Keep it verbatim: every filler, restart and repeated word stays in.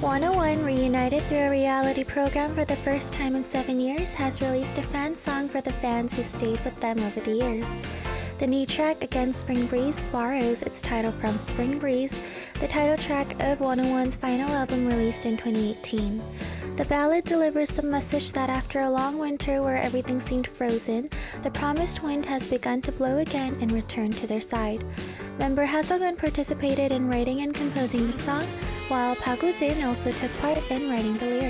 one oh one, reunited through a reality program for the first time in seven years, has released a fan song for the fans who stayed with them over the years. The new track, Against Spring Breeze, borrows its title from Spring Breeze, the title track of one oh one's final album released in twenty eighteen. The ballad delivers the message that after a long winter where everything seemed frozen, the promised wind has begun to blow again and return to their side. Member Haseon participated in writing and composing the song, while Park Woo-jin also took part in writing the lyrics.